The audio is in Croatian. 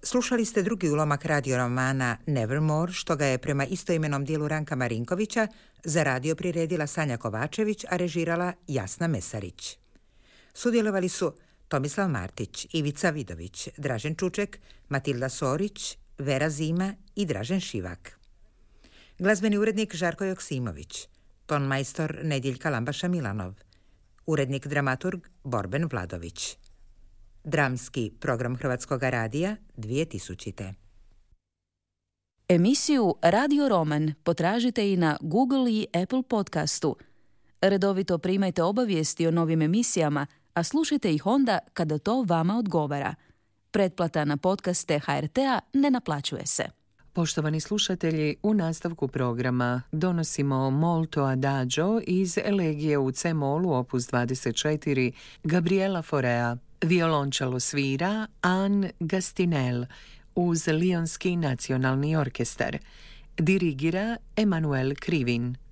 Slušali ste drugi ulomak radioromana Nevermore, što ga je prema istoimenom dijelu Ranka Marinkovića za radio priredila Sanja Kovačević, a režirala Jasna Mesarić. Sudjelovali su Tomislav Martić, Ivica Vidović, Dražen Čuček, Matilda Sorić, Vera Zima i Dražen Šivak. Glazbeni urednik Žarko Joksimović, tonmajstor Nedjeljka Lambaša Milanov, urednik dramaturg Borben Vladović. Dramski program Hrvatskog radija 2000. Emisiju Radio Roman potražite i na Google i Apple podcastu. Redovito primajte obavijesti o novim emisijama, a slušajte ih onda kada to vama odgovara. Pretplata na podcaste HRT-a ne naplaćuje se. Poštovani slušatelji, u nastavku programa donosimo Molto Adagio iz Elegije u C-molu opus 24 Gabriela Forea. Violončelo svira Anne Gastinel uz Lionski nacionalni orkestar. Dirigira Emanuel Krivin.